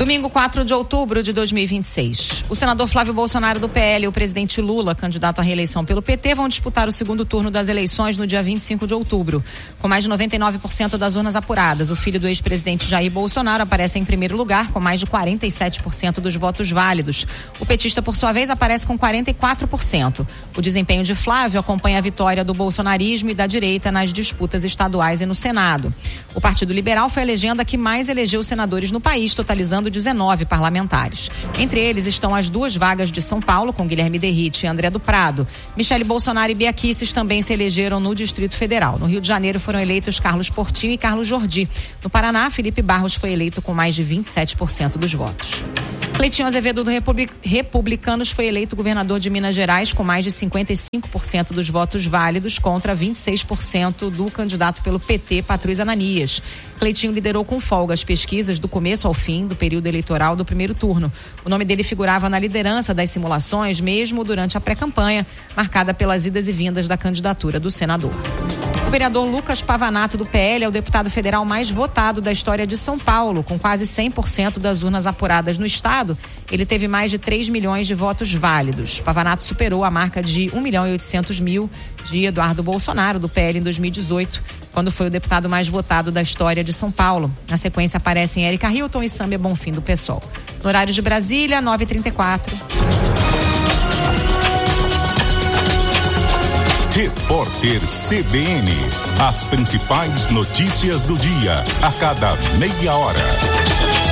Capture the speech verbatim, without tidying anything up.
Domingo, quatro de outubro de dois mil e vinte e seis. O senador Flávio Bolsonaro do P L e o presidente Lula, candidato à reeleição pelo P T, vão disputar o segundo turno das eleições no dia vinte e cinco de outubro. Com mais de noventa e nove por cento das urnas apuradas, o filho do ex-presidente Jair Bolsonaro aparece em primeiro lugar com mais de quarenta e sete por cento dos votos válidos. O petista, por sua vez, aparece com quarenta e quatro por cento. O desempenho de Flávio acompanha a vitória do bolsonarismo e da direita nas disputas estaduais e no Senado. O Partido Liberal foi a legenda que mais elegeu senadores no país, totalizando dezenove parlamentares. Entre eles estão as duas vagas de São Paulo, com Guilherme Derrite e André do Prado. Michele Bolsonaro e Bia Kicis também se elegeram no Distrito Federal. No Rio de Janeiro foram eleitos Carlos Portinho e Carlos Jordi. No Paraná, Felipe Barros foi eleito com mais de vinte e sete por cento dos votos. Cleitinho Azevedo do Republic... Republicanos foi eleito governador de Minas Gerais com mais de cinquenta e cinco por cento dos votos válidos contra vinte e seis por cento do candidato pelo P T, Patrus Ananias. Cleitinho liderou com folga as pesquisas do começo ao fim do período eleitoral do primeiro turno. O nome dele figurava na liderança das simulações, mesmo durante a pré-campanha, marcada pelas idas e vindas da candidatura do senador. O vereador Lucas Pavanato, do P L, é o deputado federal mais votado da história de São Paulo, com quase cem por cento das urnas apuradas no estado. Ele teve mais de três milhões de votos válidos. Pavanato superou a marca de um milhão e oitocentos mil de Eduardo Bolsonaro, do P L, em dois mil e dezoito, quando foi o deputado mais votado da história de São Paulo. Na sequência aparecem Érica Hilton e Sâmia Bonfim, do PSOL. No horário de Brasília, nove e trinta e quatro. Repórter C B N. As principais notícias do dia, a cada meia hora.